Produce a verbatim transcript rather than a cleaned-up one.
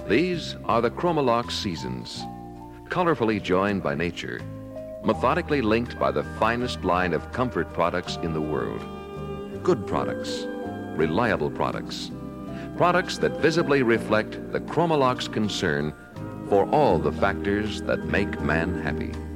These are the Chromalox seasons, colorfully joined by nature, methodically linked by the finest line of comfort products in the world. Good products, reliable products, products that visibly reflect the Chromalox concern for all the factors that make man happy.